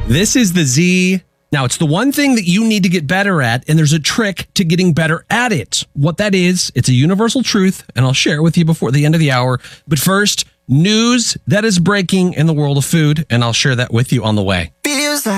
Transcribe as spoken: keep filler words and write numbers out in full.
This is the Z. Now, it's the one thing that you need to get better at, and there's a trick to getting better at it. What that is, it's a universal truth, and I'll share it with you before the end of the hour. But first, news that is breaking in the world of food, and I'll share that with you on the way.